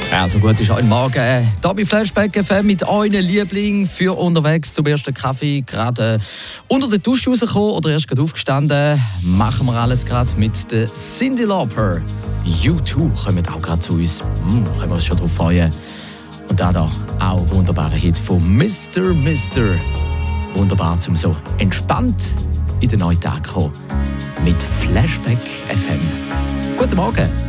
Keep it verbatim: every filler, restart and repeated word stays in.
Also gut ist ein Morgen. Hier bei Flashback F M mit euren Lieblingen für unterwegs zum ersten Kaffee. Gerade unter der Dusche rausgekommen oder erst gerade aufgestanden. Machen wir alles gerade mit der Cyndi Lauper. U zwei kommen auch gerade zu uns. Hm, können wir uns schon darauf freuen. Und da da auch ein wunderbarer Hit von Mister Mister. Wunderbar, um so entspannt in den neuen Tag zu kommen. Mit Flashback F M. Guten Morgen.